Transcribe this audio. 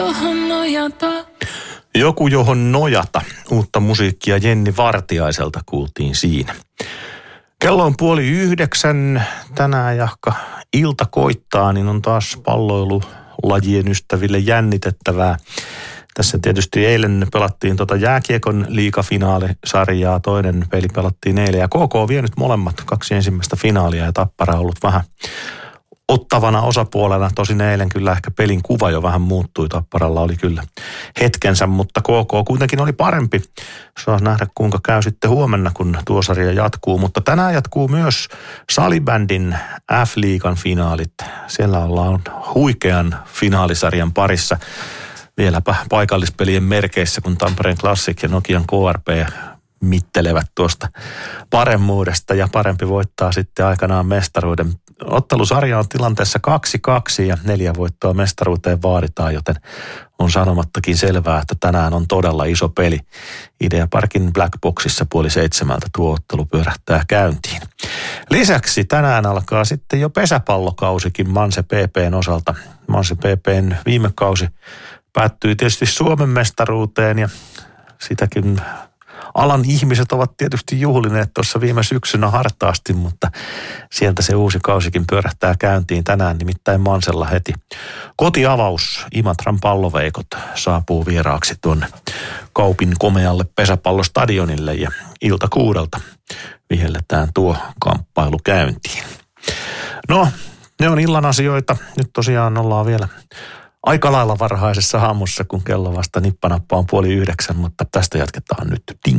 johon nojata. Joku, johon nojata. Uutta musiikkia Jenni Vartiaiselta kuultiin siinä. Kello on 8:30 tänään, jahka ilta koittaa, niin on taas palloilulajien ystäville jännitettävää. Tässä tietysti eilen pelattiin jääkiekon liigafinaalisarjaa, toinen peli pelattiin eilen ja KK on vienyt molemmat 2 ensimmäistä finaalia ja Tappara on ollut vähän ottavana osapuolena. Tosin eilen kyllä ehkä pelin kuva jo vähän muuttui. Tapparalla oli kyllä hetkensä, mutta KK kuitenkin oli parempi. Saa nähdä kuinka käy sitten huomenna, kun tuo sarja jatkuu. Mutta tänään jatkuu myös salibändin F-liigan finaalit. Siellä ollaan huikean finaalisarjan parissa. Vieläpä paikallispelien merkeissä, kun Tampereen Classic ja Nokian KRP mittelevät tuosta paremmuudesta ja parempi voittaa sitten aikanaan mestaruuden. Ottelusarja on tilanteessa 2-2 ja 4 voittoa mestaruuteen vaaditaan, joten on sanomattakin selvää, että tänään on todella iso peli. Ideaparkin Blackboxissa 6:30 tuo ottelu pyörähtää käyntiin. Lisäksi tänään alkaa sitten jo pesäpallokausikin Manse PP:n osalta. Manse PP:n viime kausi päättyi tietysti Suomen mestaruuteen ja sitäkin alan ihmiset ovat tietysti juhlineet tuossa viime syksynä hartaasti, mutta sieltä se uusi kausikin pyörähtää käyntiin tänään, nimittäin Mansella heti. Kotiavaus Imatran palloveikot saapuu vieraaksi tuonne Kaupin komealle pesäpallostadionille ja ilta 6 vihelletään tuo kamppailu käyntiin. No, ne on illan asioita. Nyt tosiaan ollaan vielä aika lailla varhaisessa aamussa, kun kello vasta nippanappa on 8:30, mutta tästä jatketaan nyt. Ding.